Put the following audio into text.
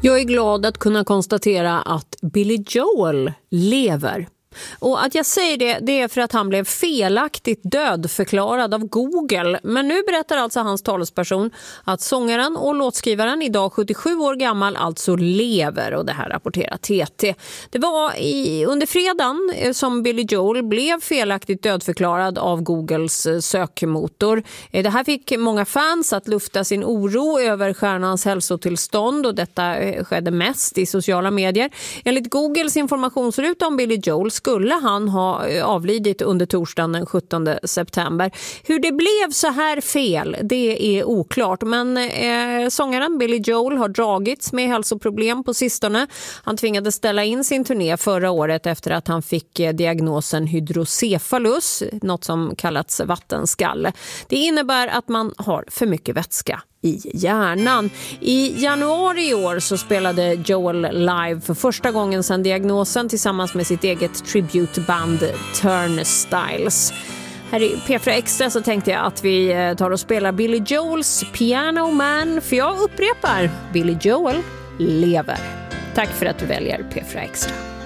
Jag är glad att kunna konstatera att Billy Joel lever. Och att jag säger det är för att han blev felaktigt dödförklarad av Google. Men nu berättar alltså hans talesperson att sångaren och låtskrivaren, idag 77 år gammal, alltså lever, och det här rapporterar TT. Det var under fredagen som Billy Joel blev felaktigt dödförklarad av Googles sökmotor. Det här fick många fans att lufta sin oro över stjärnans hälsotillstånd, och detta skedde mest i sociala medier. Enligt Googles informationsruta om Billy Joel skulle han ha avlidit under torsdagen den 17 september. Hur det blev så här fel, det är oklart. Men sångaren Billy Joel har dragits med hälsoproblem på sistone. Han tvingades ställa in sin turné förra året efter att han fick diagnosen hydrocephalus, något som kallats vattenskalle. Det innebär att man har för mycket vätska i hjärnan. I januari i år så spelade Joel live för första gången sedan diagnosen tillsammans med sitt eget tributeband Turnstiles. Här i P4 Extra så tänkte jag att vi tar och spelar Billy Joels Piano Man, för jag upprepar, Billy Joel lever. Tack för att du väljer P4 Extra.